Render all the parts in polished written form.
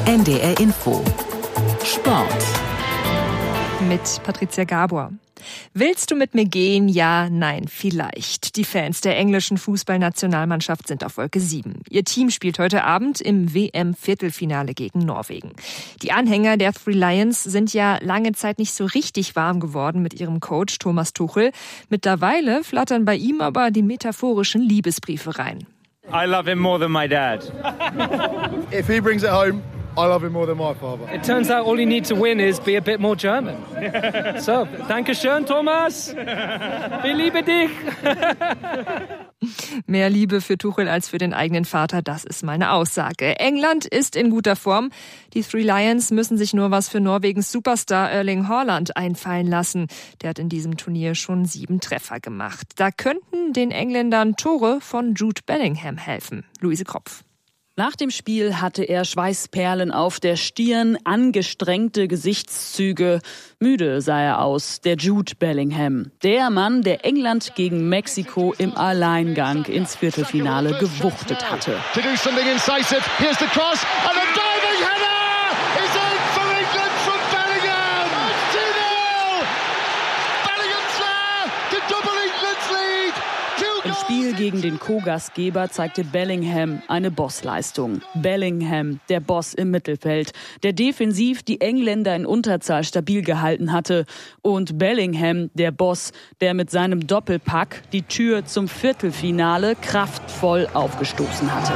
NDR Info Sport mit Patricia Gabor. Willst du mit mir gehen? Ja, nein, vielleicht. Die Fans der englischen Fußballnationalmannschaft sind auf Wolke 7. Ihr Team spielt heute Abend im WM-Viertelfinale gegen Norwegen. Die Anhänger der Three Lions sind ja lange Zeit nicht so richtig warm geworden mit ihrem Coach Thomas Tuchel. Mittlerweile flattern bei ihm aber die metaphorischen Liebesbriefe rein. I love him more than my dad. If he brings it home, I love him more than my father. It turns out all you need to win is be a bit more German. So, danke schön, Thomas. Wir lieben dich. Mehr Liebe für Tuchel als für den eigenen Vater, das ist meine Aussage. England ist in guter Form. Die Three Lions müssen sich nur was für Norwegens Superstar Erling Haaland einfallen lassen. Der hat in diesem Turnier schon 7 Treffer gemacht. Da könnten den Engländern Tore von Jude Bellingham helfen. Luise Kropf. Nach dem Spiel hatte er Schweißperlen auf der Stirn, angestrengte Gesichtszüge. Müde sah er aus, der Jude Bellingham. Der Mann, der England gegen Mexiko im Alleingang ins Viertelfinale gewuchtet hatte. Im Spiel gegen den Co-Gastgeber zeigte Bellingham eine Bossleistung. Bellingham, der Boss im Mittelfeld, der defensiv die Engländer in Unterzahl stabil gehalten hatte. Und Bellingham, der Boss, der mit seinem Doppelpack die Tür zum Viertelfinale kraftvoll aufgestoßen hatte.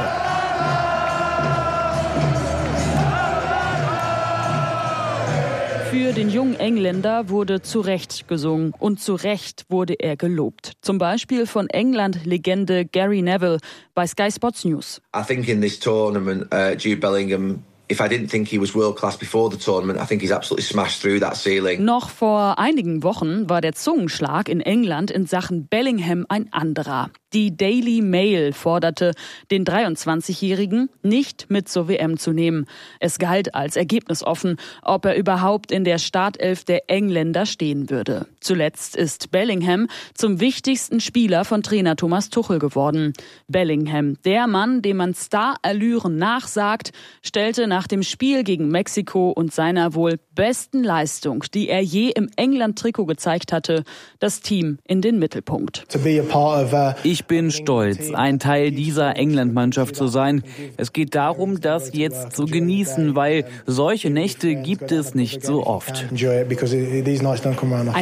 Für den jungen Engländer wurde zu Recht gesungen und zu Recht wurde er gelobt. Zum Beispiel von England-Legende Gary Neville bei Sky Sports News. I think in this tournament, Jude Bellingham, if I didn't think he was world class before the tournament, I think he's absolutely smashed through that ceiling. Noch vor einigen Wochen war der Zungenschlag in England in Sachen Bellingham ein anderer. Die Daily Mail forderte, den 23-Jährigen nicht mit zur WM zu nehmen. Es galt als ergebnisoffen, ob er überhaupt in der Startelf der Engländer stehen würde. Zuletzt ist Bellingham zum wichtigsten Spieler von Trainer Thomas Tuchel geworden. Bellingham, der Mann, dem man Starallüren nachsagt, stellte nach dem Spiel gegen Mexiko und seiner wohl besten Leistung, die er je im England-Trikot gezeigt hatte, das Team in den Mittelpunkt. Ich bin stolz, ein Teil dieser England-Mannschaft zu sein. Es geht darum, das jetzt zu genießen, weil solche Nächte gibt es nicht so oft.